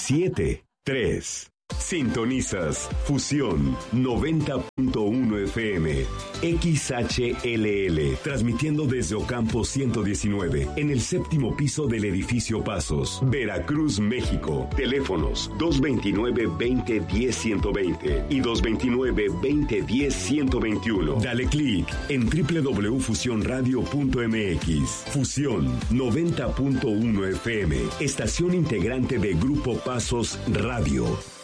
7-3. Sintonizas Fusión 90.1 FM XHLL, transmitiendo desde Ocampo 119, en el 7º piso del edificio Pasos, Veracruz, México. Teléfonos 229-2010-120 y 229-2010-121. Dale clic en www.fusionradio.mx. Fusión 90.1 FM, estación integrante de Grupo Pasos Radio.